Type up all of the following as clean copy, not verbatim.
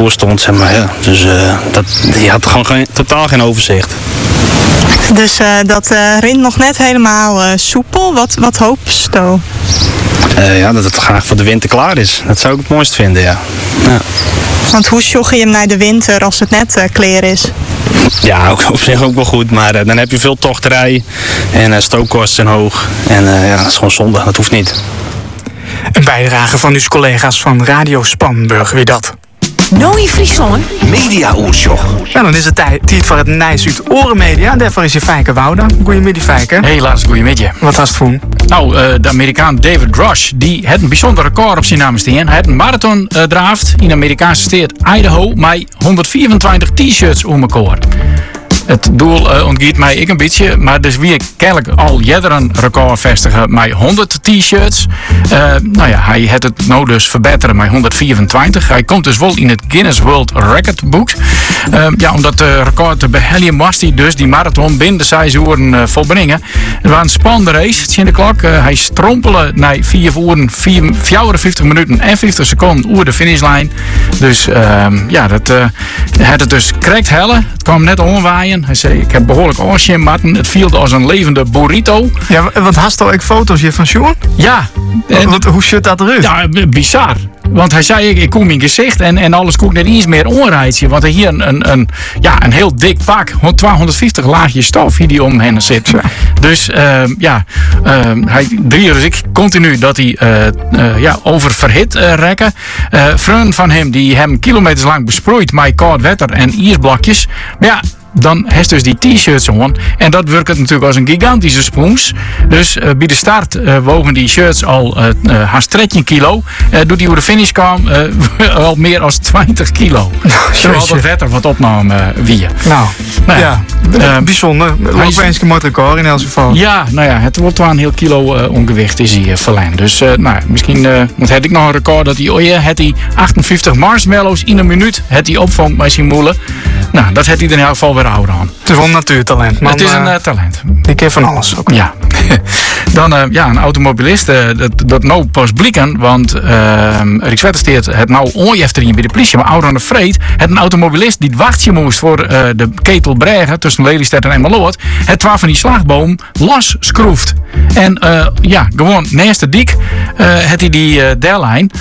voor stond, zeg maar. Ja. Dus die had gewoon totaal geen overzicht. Dus dat rint nog net helemaal soepel. Wat hoop je? Ja, dat het graag voor de winter klaar is. Dat zou ik het mooist vinden, ja. Want hoe jogg je hem naar de winter als het net clear is? Ja, ook, op zich ook wel goed, maar dan heb je veel tochterij en stookkosten zijn hoog. En ja, dat is gewoon zonde, dat hoeft niet. Een bijdrage van uw collega's van Radio Spanburg, wie dat? Nooi Friesland. Media-oortjoch. En dan is het tijd voor het Nijs uit Orenmedia. Daarvoor is je Fijke Wouda. Goedemiddag, Fijke. Hey Lars, goedemiddag. Wat was het voor? Nou, de Amerikaan David Rush, die had een bijzonder record op zijn naam staan. Hij had een marathon draaft in de Amerikaanse staat Idaho met 124 t-shirts om elkaar. Het doel ontgiet mij ik een beetje, maar dus wie ik kennelijk al jeder een record vestigen met 100 t-shirts. Nou ja, hij had het nou dus verbeteren met 124. Hij komt dus wel in het Guinness World Record boek. Ja, omdat de record te beheljen moest hij dus die marathon binnen de 6 uur volbrengen. Het was een spannende race, het is in de klok. Hij strompelde naar 4 uur, 54 minuten en 50 seconden over de finishlijn. Dus ja, dat had het dus correct hellen. Het kwam net omwaaien. Hij zei, ik heb behoorlijk oortje in matten. Het viel als een levende burrito. Ja, want had je ook foto's hier van Sjoerd? Ja. Hoe ziet dat eruit? Ja, bizar. Want hij zei, ik kom in gezicht en alles koek net iets meer onrijtje. Want hij hier een heel dik pak, 250 laagjes stof hier die om hen zit. Dus hij dreigt dus ik continu dat hij over verhit rekken. Vrienden van hem die hem kilometers lang besproeit met koud water en ijsblokjes. Maar ja, dan heeft dus die t-shirts aan. En dat werkt natuurlijk als een gigantische spons. Dus bij de start wogen die shirts al haast 13 kilo. Doet hij hoe de finish kwam al meer dan 20 kilo. Zoals dat wetter wat opname wie. Nou ja, bijzonder. Ook eens een mooi record in elk geval. Ja, nou ja, het wordt wel een heel kilo ongewicht is hij verlengd. Dus misschien want had ik nog een record dat hij 58 marshmallows in een minuut had hij opvangt bij zijn moelen. Nou, dat had hij in elk geval weer ouder aan. Het is wel een natuurtalent. Man, het is een talent. Die keer van alles ook. Ja. Dan een automobilist, dat nou pas blikken, want Rijkswaterstaat het nou onjefterien bij de politie, maar ouder aan de vreed, het een automobilist die wachtje moest voor de Ketelbregen tussen Lelystad en Emmeloord, het 12 van die slagboom los schroeft. En gewoon naast de dik had hij die deadline,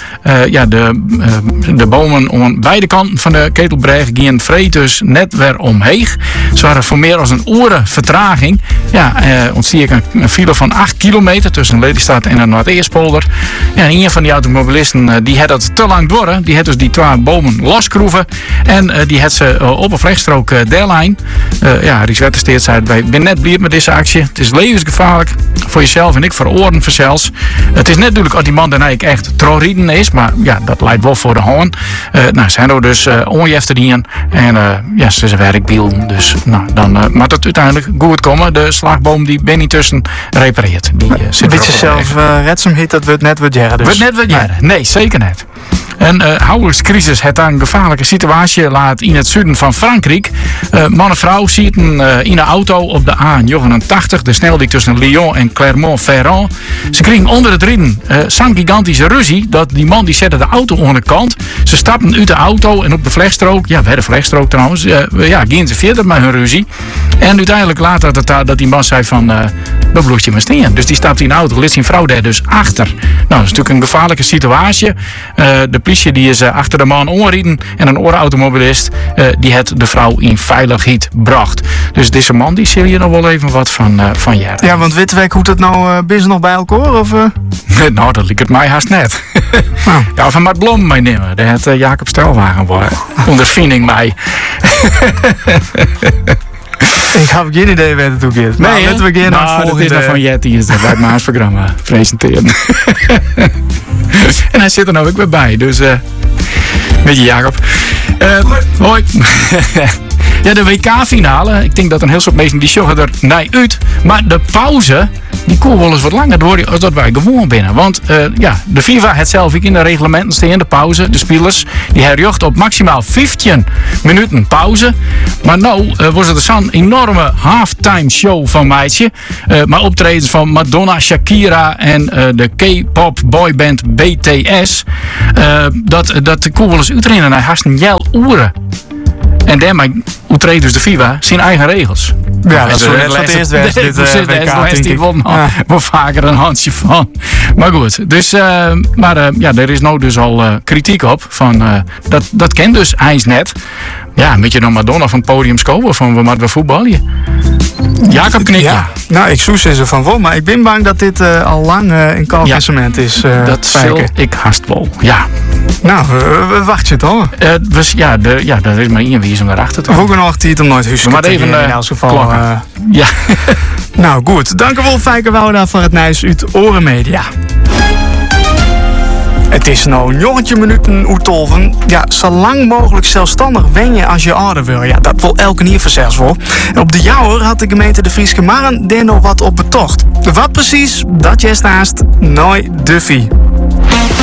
de bomen aan beide kanten van de Ketelbregen gingen vreed dus net weer omheeg. Ze waren voor meer dan een uur vertraging. Ja, ontzie ik een file van 8 kilometer tussen Lelystad en de Noord-Eerspolder. Ja, en een van die automobilisten die had dat te lang door. Die had dus die 2 bomen losschroeven. En die had ze op een vlechtstrook deadline. Rijkswaterstaat zei, wij zijn net blij met deze actie. Het is levensgevaarlijk voor jezelf en ik voor oren verzels. Het is net natuurlijk als die man daarna echt troriden is. Maar ja, dat leidt wel voor de hoorn. Ze zijn er dus onjefterien. En ze zijn werkbiel. Dus dan moet het uiteindelijk goed komen. De slagboom die ben niet tussen repareert. Die zit een beetje zelf redzaamheid, dat wordt net wat jaren. Dus. Wordt net wat jaren. Nee, zeker niet. Een houderscrisis heeft een gevaarlijke situatie laat in het zuiden van Frankrijk. Man en vrouw zitten in een auto op de A89, de snelweg tussen Lyon en Clermont-Ferrand. Ze kregen onder het rijden zo'n gigantische ruzie dat die man die zette de auto aan de kant. Ze stapten uit de auto en op de vlechtstrook, ja, bij de vlechtstrook trouwens, gingen ze verder met hun ruzie. En uiteindelijk later dat die man zei van, dat bloed je maar steen. Dus die stapt in de auto, liet zijn vrouw daar dus achter. Nou, dat is natuurlijk een gevaarlijke situatie. De politie die is achter de man ongereden en een oorautomobilist die het de vrouw in veiligheid bracht. Dus deze man die zul je nog wel even wat van jaren. Ja, want weten wij hoe dat nou is nog bij elkaar? Of, Nou, dat liep het mij haast net. Ja, van Mart Blom meenemen. Daar had Jacob Stelwagen ondervinding mij. Ik heb geen idee waar het toe is. Nee, laten we gaan naar het volgende. Het is nog van Jet, die is dat bij het Maasprogramma presenteren. En hij zit er nou ook weer bij, dus met je Jacob. Hoi. Ja, de WK-finale. Ik denk dat een heel soort mensen die sjoggen er naar uit. Maar de pauze, die kon wel eens wat langer worden als dat wij gewoon binnen. Want de FIFA het zelf in de reglementen staan de pauze. De spelers die herjocht op maximaal 15 minuten pauze. Maar nou was het zo'n enorme halftime show van meisje. Maar optredens van Madonna, Shakira en de K-pop boyband BTS. Dat kon wel eens uitrennen naar haast een jel uren. En daarmee uitreed dus de FIFA zijn eigen regels. Ja, dat is voor het eerst werd dit WK, denk ik. Wel vaker een handje van. Maar goed, dus, er is nou dus al kritiek op. Van, dat kent dus Heinz net. Ja, een beetje dan Madonna van het podium scoren van we moeten voetballen. Jacob knikt. Ja, nou, ik zoes er van voor, maar ik ben bang dat dit al lang in kalkissement is. Dat zal ik haast wel, ja. Nou, we wachten het hoor. Dat is maar één wie om erachter te komen. Ook nog die het om nooit huisje te even in elk geval. Ja. Nou goed, dank u wel Fijke Wouda voor het nieuws uit Oren Media. Het is nou 19 minuten oetolven. Ja, zo lang mogelijk zelfstandig wen je als je ouder wil. Ja, dat wil elke hier vanzelfs wel. En op de Jouwer had de gemeente de Frieske Marren daar nog wat op betocht. Wat precies, dat jest naast Nooi Duffy.